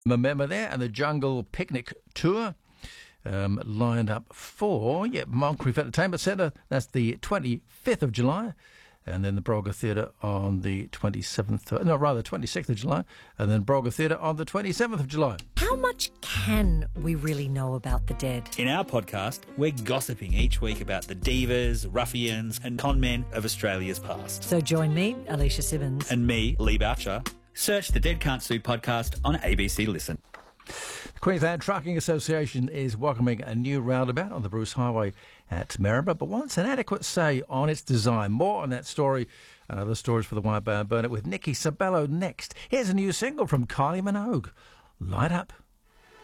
Memema there, and the Jungle Picnic Tour lined up for Moncrieff Entertainment Centre. That's the 25th of July. And then the Brolga Theatre on the 26th of July. And then Brolga Theatre on the 27th of July. How much can we really know about the dead? In our podcast, we're gossiping each week about the divas, ruffians and con men of Australia's past. So join me, Alicia Simmons. And me, Lee Boucher. Search the Dead Can't Sue podcast on ABC Listen. The Queensland Trucking Association is welcoming a new roundabout on the Bruce Highway at Maribor, but wants an adequate say on its design. More on that story and other stories for the White Barn Burnett with Nikki Sabello next. Here's a new single from Kylie Minogue, Light Up.